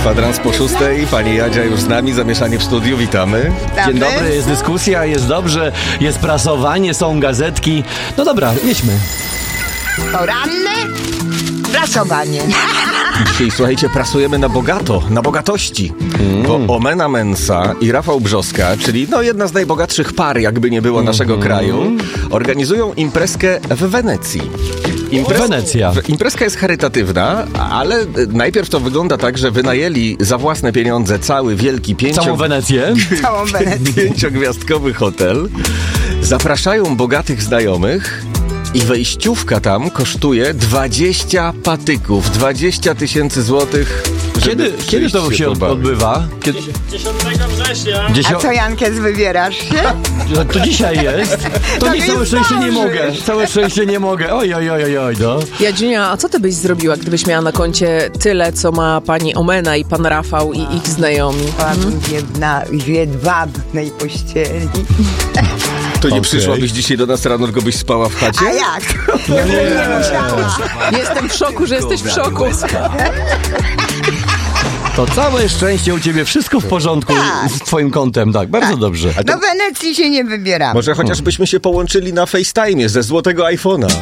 Kwadrans po 6. Pani Jadzia już z nami, zamieszanie w studiu, witamy. Dzień dobry, jest dyskusja, jest dobrze, jest prasowanie, są gazetki. No dobra, jedźmy. Poranne prasowanie. I dzisiaj, słuchajcie, prasujemy na bogato, na bogatości. Bo Omena Mensa i Rafał Brzoska, czyli jedna z najbogatszych par, jakby nie było naszego kraju, organizują imprezkę w Wenecji. Wenecja. Imprezka jest charytatywna, ale najpierw to wygląda tak, że wynajęli za własne pieniądze cały wielki Całą Wenecję. Całą Wenecję. 5-gwiazdkowy hotel. Zapraszają bogatych znajomych i wejściówka tam kosztuje 20 patyków, 20 000 złotych. Kiedy to się odbywa? 10 września. A co, Jankes, wybierasz się? To dzisiaj jest. To nie, nie całe szczęście nie zdążysz. mogę. Całe szczęście nie mogę. Oj, no. Jadziunia, a co ty byś zrobiła, gdybyś miała na koncie tyle, co ma pani Omena i pan Rafał i ich znajomi? Byłabym w jedwabnej pościeli. To nie Okej. przyszłabyś dzisiaj do nas rano, tylko byś spała w chacie? A jak? Nie musiała. Jestem w szoku, że jesteś w szoku. To całe szczęście u ciebie, wszystko w porządku Tak. z twoim kontem, tak, bardzo dobrze. Do Wenecji się nie wybieramy. Może chociaż byśmy się połączyli na FaceTime'ie ze złotego iPhone'a.